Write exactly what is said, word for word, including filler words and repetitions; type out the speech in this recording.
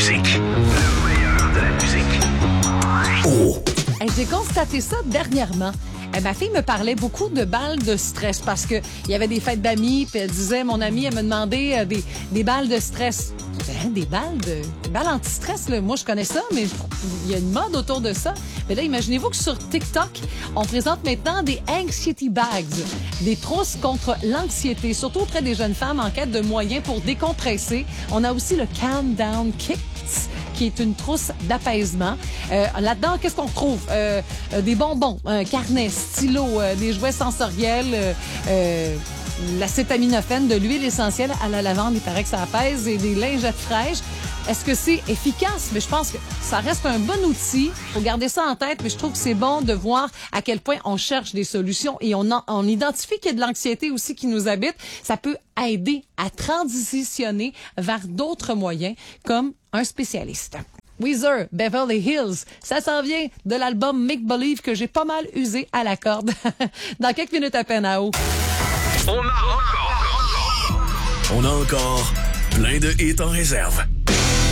musique. Le meilleur de la musique. Oh! Hey, j'ai constaté ça dernièrement. Eh, ma fille me parlait beaucoup de balles de stress parce que il y avait des fêtes d'amis, puis elle disait, mon amie, elle me demandait euh, des, des balles de stress. Hein, des balles de des balles anti-stress, là. Moi, je connais ça, mais il y a une mode autour de ça. Mais là, imaginez-vous que sur TikTok, on présente maintenant des anxiety bags, des trousses contre l'anxiété, surtout auprès des jeunes femmes en quête de moyens pour décompresser. On a aussi le Calm Down Kit, qui est une trousse d'apaisement. Euh, là-dedans, qu'est-ce qu'on trouve? Euh, euh, des bonbons, un carnet, stylo, euh, des jouets sensoriels, euh, euh, l'acétaminophène, de l'huile essentielle à la lavande, il paraît que ça apaise, et des lingettes fraîches. Est-ce que c'est efficace? Mais je pense que ça reste un bon outil. Faut garder ça en tête, mais je trouve que c'est bon de voir à quel point on cherche des solutions et on, en, on identifie qu'il y a de l'anxiété aussi qui nous habite. Ça peut aider à transitionner vers d'autres moyens, comme un spécialiste. Weezer, Beverly Hills, ça s'en vient de l'album Make Believe que j'ai pas mal usé à la corde. Dans quelques minutes à peine à haut. On a encore, On a encore plein de hits en réserve.